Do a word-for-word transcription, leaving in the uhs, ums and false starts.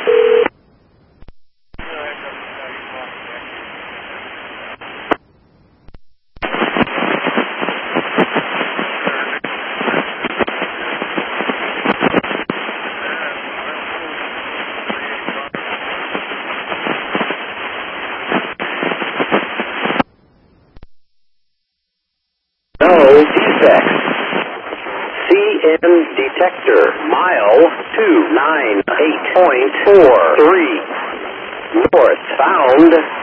No defects. C N detector, mile two nine eight point four three. North found.